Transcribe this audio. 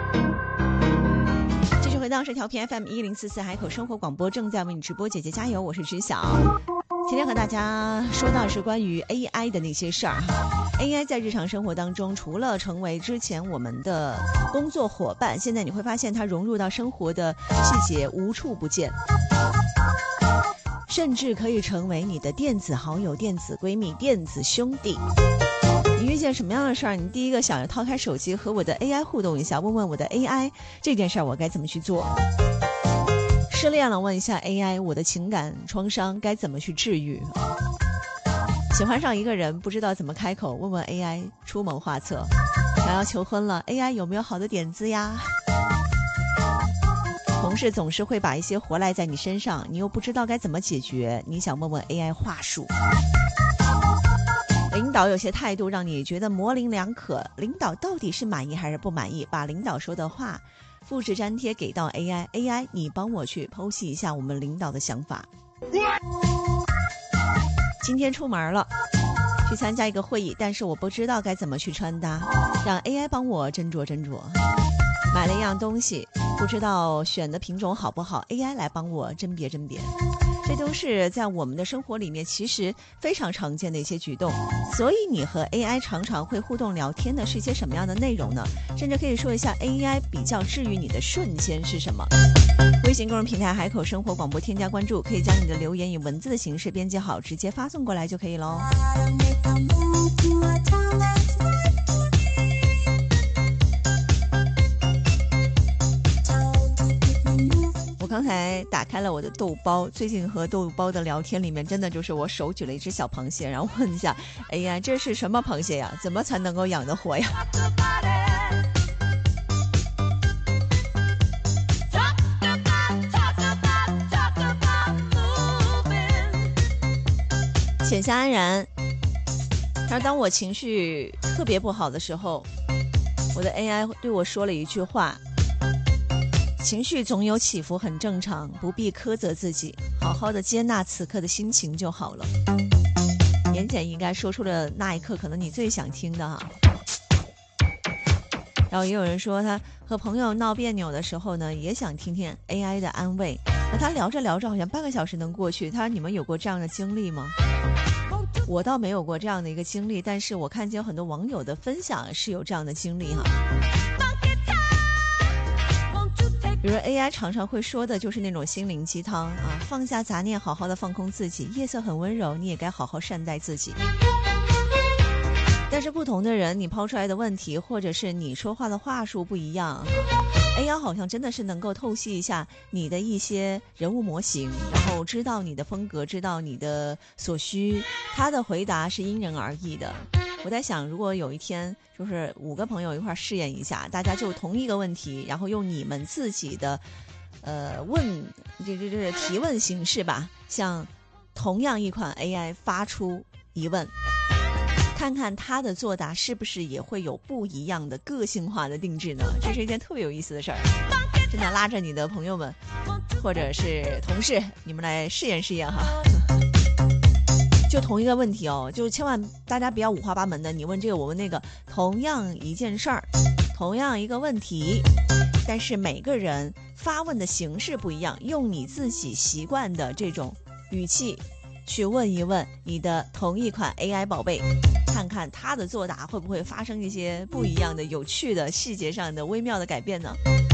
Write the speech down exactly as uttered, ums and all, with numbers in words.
继续回到是调频 F M 一零四四海口生活广播，正在为你直播，姐姐加油，我是知晓。今天和大家说到是关于 A I 的那些事儿哈。A I 在日常生活当中，除了成为之前我们的工作伙伴，现在你会发现它融入到生活的细节无处不见，甚至可以成为你的电子好友、电子闺蜜、电子兄弟。你遇见什么样的事儿，你第一个想着掏开手机和我的 A I 互动一下，问问我的 A I 这件事儿我该怎么去做。失恋了，问一下 A I 我的情感创伤该怎么去治愈。喜欢上一个人不知道怎么开口，问问 A I 出谋划策。想要求婚了， A I 有没有好的点子呀？同事总是会把一些活赖在你身上，你又不知道该怎么解决，你想问问 A I 话术。领导有些态度让你觉得模棱两可，领导到底是满意还是不满意？把领导说的话复制粘贴给到 A I， A I 你帮我去剖析一下我们领导的想法。今天出门了，去参加一个会议，但是我不知道该怎么去穿搭，让 A I 帮我斟酌斟酌。买了一样东西，不知道选的品种好不好， A I 来帮我甄别甄别。这都是在我们的生活里面其实非常常见的一些举动。所以你和 A I 常常会互动聊天的是一些什么样的内容呢？甚至可以说一下 A I 比较治愈你的瞬间是什么。微信公众平台海口生活广播添加关注，可以将你的留言以文字的形式编辑好，直接发送过来就可以咯。刚才打开了我的豆包，最近和豆包的聊天里面，真的就是我手举了一只小螃蟹，然后问一下，哎呀，这是什么螃蟹呀？怎么才能够养得活呀？浅夏安然，他说当我情绪特别不好的时候，我的 A I 对我说了一句话，情绪总有起伏，很正常，不必苛责自己，好好的接纳此刻的心情就好了。言简应该说出了那一刻可能你最想听的哈。然后也有人说他和朋友闹别扭的时候呢，也想听听 A I 的安慰。和他聊着聊着好像半个小时能过去，他说你们有过这样的经历吗？我倒没有过这样的一个经历，但是我看见有很多网友的分享是有这样的经历哈。比如 A I 常常会说的就是那种心灵鸡汤啊，放下杂念，好好的放空自己，夜色很温柔，你也该好好善待自己。但是不同的人，你抛出来的问题或者是你说话的话术不一样， A I 好像真的是能够透析一下你的一些人物模型，然后知道你的风格，知道你的所需，他的回答是因人而异的。我在想，如果有一天就是五个朋友一块试验一下，大家就同一个问题，然后用你们自己的呃问这这这提问形式吧，向同样一款 A I 发出疑问，看看他的作答是不是也会有不一样的个性化的定制呢？这是一件特别有意思的事儿，真的拉着你的朋友们或者是同事，你们来试验试验哈。就同一个问题哦，就千万大家不要五花八门的，你问这个我问那个，同样一件事儿，同样一个问题，但是每个人发问的形式不一样，用你自己习惯的这种语气去问一问你的同一款 A I 宝贝，看看它的作答会不会发生一些不一样的有趣的细节上的微妙的改变呢？